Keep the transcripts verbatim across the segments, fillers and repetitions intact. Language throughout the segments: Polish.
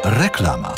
Reklama.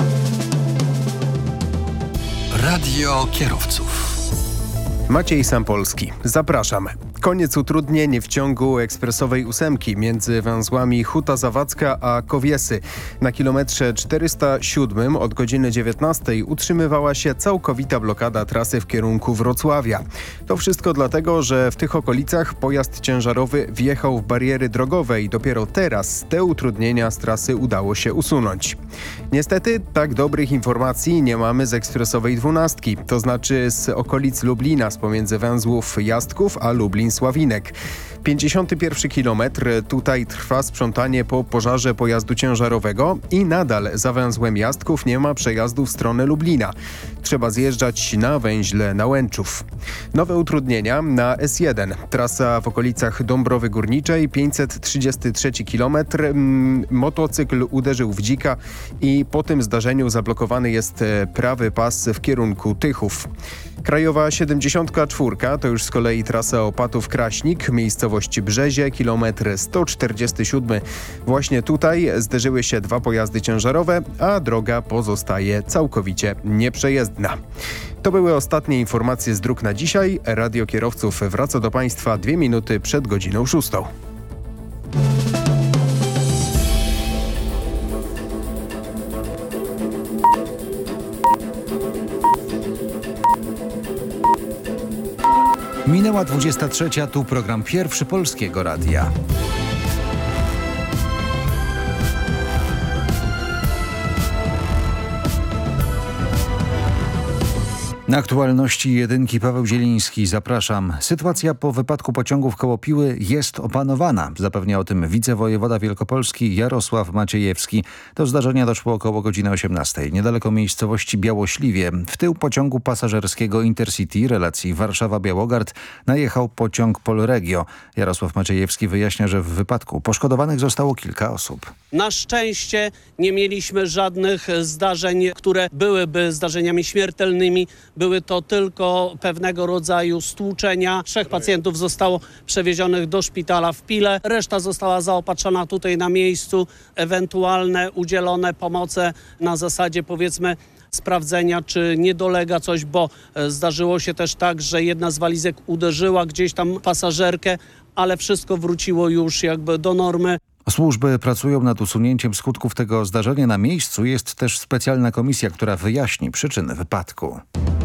Radio kierowców. Maciej Sampolski. Zapraszam. Koniec utrudnień w ciągu ekspresowej ósemki między węzłami Huta Zawadzka a Kowiesy. Na kilometrze czterysta siedem od godziny dziewiętnastej utrzymywała się całkowita blokada trasy w kierunku Wrocławia. To wszystko dlatego, że w tych okolicach pojazd ciężarowy wjechał w bariery drogowe i dopiero teraz te utrudnienia z trasy udało się usunąć. Niestety tak dobrych informacji nie mamy z ekspresowej dwunastki, to znaczy z okolic Lublina, z pomiędzy węzłów Jastków a Lublin-Sławinek. pięćdziesiąty pierwszy kilometr. Tutaj trwa sprzątanie po pożarze pojazdu ciężarowego i nadal za węzłem Jastków nie ma przejazdu w stronę Lublina. Trzeba zjeżdżać na węźle Nałęczów. Nowe utrudnienia na S jeden. Trasa w okolicach Dąbrowy Górniczej, pięćset trzydziesty trzeci kilometr. Motocykl uderzył w dzika i po tym zdarzeniu zablokowany jest prawy pas w kierunku Tychów. Krajowa siedemdziesiąt cztery to już z kolei trasa Opatów-Kraśnik, miejscowość Brzezie, kilometr sto czterdziesty siódmy. Właśnie tutaj zderzyły się dwa pojazdy ciężarowe, a droga pozostaje całkowicie nieprzejezdna. To były ostatnie informacje z dróg na dzisiaj. Radio Kierowców wraca do Państwa dwie minuty przed godziną szóstą. Minęła dwudziesta trzecia, tu program Pierwszy Polskiego Radia. Na aktualności jedynki Paweł Zieliński. Zapraszam. Sytuacja po wypadku pociągu w koło Piły jest opanowana. Zapewnia o tym wicewojewoda wielkopolski Jarosław Maciejewski. Do zdarzenia doszło około godziny osiemnastej. Niedaleko miejscowości Białośliwie. W tył pociągu pasażerskiego Intercity relacji Warszawa-Białogard najechał pociąg Polregio. Jarosław Maciejewski wyjaśnia, że w wypadku poszkodowanych zostało kilka osób. Na szczęście nie mieliśmy żadnych zdarzeń, które byłyby zdarzeniami śmiertelnymi. Były to tylko pewnego rodzaju stłuczenia. Trzech pacjentów zostało przewiezionych do szpitala w Pile. Reszta została zaopatrzona tutaj na miejscu. Ewentualne udzielone pomoce na zasadzie, powiedzmy, sprawdzenia, czy nie dolega coś, bo zdarzyło się też tak, że jedna z walizek uderzyła gdzieś tam pasażerkę, ale wszystko wróciło już jakby do normy. Służby pracują nad usunięciem skutków tego zdarzenia. Na miejscu jest też specjalna komisja, która wyjaśni przyczyny wypadku.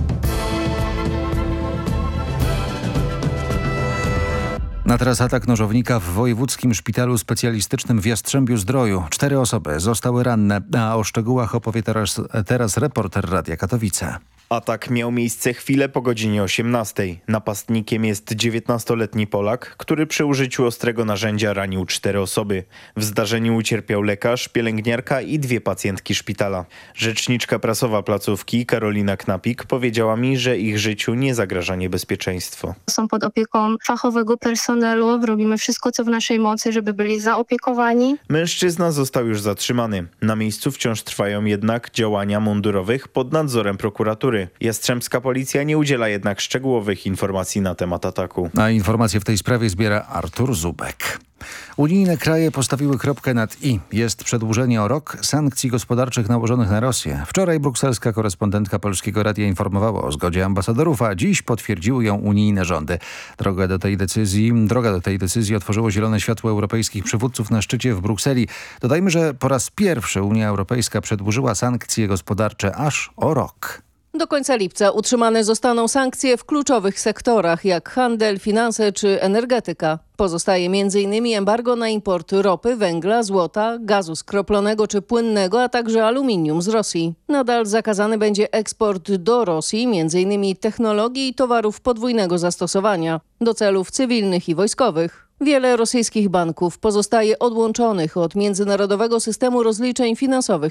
Na teraz atak nożownika w Wojewódzkim Szpitalu Specjalistycznym w Jastrzębiu-Zdroju. Cztery osoby zostały ranne, a o szczegółach opowie teraz, teraz reporter Radia Katowice. Atak miał miejsce chwilę po godzinie osiemnastej. Napastnikiem jest dziewiętnastoletni Polak, który przy użyciu ostrego narzędzia ranił cztery osoby. W zdarzeniu ucierpiał lekarz, pielęgniarka i dwie pacjentki szpitala. Rzeczniczka prasowa placówki Karolina Knapik powiedziała mi, że ich życiu nie zagraża niebezpieczeństwo. Są pod opieką fachowego personelu. Robimy wszystko, co w naszej mocy, żeby byli zaopiekowani. Mężczyzna został już zatrzymany. Na miejscu wciąż trwają jednak działania mundurowych pod nadzorem prokuratury. Jastrzębska policja nie udziela jednak szczegółowych informacji na temat ataku. A informacje w tej sprawie zbiera Artur Zubek. Unijne kraje postawiły kropkę nad i. Jest przedłużenie o rok sankcji gospodarczych nałożonych na Rosję. Wczoraj brukselska korespondentka Polskiego Radia informowała o zgodzie ambasadorów, a dziś potwierdziły ją unijne rządy. Droga do tej decyzji, droga do tej decyzji otworzyło zielone światło europejskich przywódców na szczycie w Brukseli. Dodajmy, że po raz pierwszy Unia Europejska przedłużyła sankcje gospodarcze aż o rok. Do końca lipca utrzymane zostaną sankcje w kluczowych sektorach jak handel, finanse czy energetyka. Pozostaje między innymi embargo na import ropy, węgla, złota, gazu skroplonego czy płynnego, a także aluminium z Rosji. Nadal zakazany będzie eksport do Rosji między innymi technologii i towarów podwójnego zastosowania do celów cywilnych i wojskowych. Wiele rosyjskich banków pozostaje odłączonych od międzynarodowego systemu rozliczeń finansowych